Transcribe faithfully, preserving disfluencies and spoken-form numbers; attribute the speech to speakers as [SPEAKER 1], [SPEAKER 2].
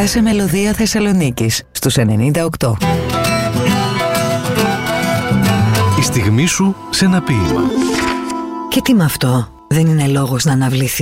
[SPEAKER 1] σε μελωδία Θεσσαλονίκης στους ενενήντα οκτώ.
[SPEAKER 2] Η στιγμή σου σε ένα ποίημα.
[SPEAKER 1] Και τι με αυτό, δεν είναι λόγος να αναβληθεί